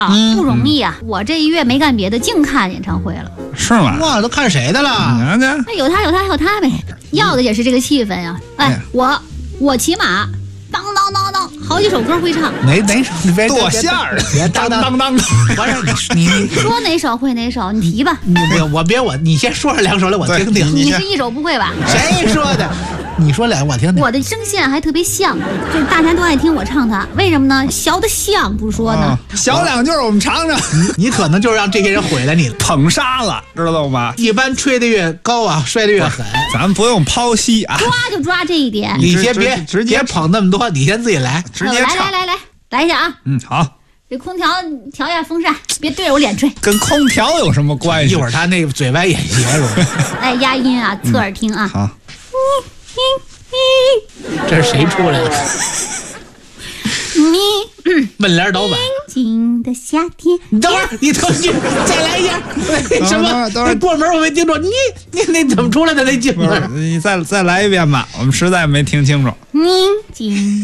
不容易啊！我这一月没干别的，净看演唱会了。 是吗？ 哇，都看谁的了？ 看看， 有他呗，要的也是这个气氛呀。哎，我骑马，当当当当，好几首歌会唱。 哪首？你别剁馅儿， 别当当当。完事你说哪首会哪首，你提吧。 你先说上2首来，我听听。 你是一首不会吧？ 谁说的？你说俩我听听。 我的声线还特别像，就是大家都爱听我唱它，为什么呢？学的像不说呢？ 小2句我们尝尝。 你可能就是让这些人毁了你了， 捧杀了，知道吗？ 一般吹得越高啊，摔得越狠。 咱不用剖析啊， 抓就抓这一点。 你先别捧那么多，你先自己来， 直接唱。 来一下啊！ 好。 这空调调一下风扇，别对着我脸吹。 跟空调有什么关系？ 一会儿他那个嘴歪眼斜是吧？ 哎，压音啊，侧耳听啊。 好。 这是谁出来的？闷帘倒板。 静的夏天。 你等会儿，你等去，再来一下。什么？等会儿过门我没听着，你那怎么出来的那劲儿？ 你再来一遍吧，我们实在没听清楚。 宁静。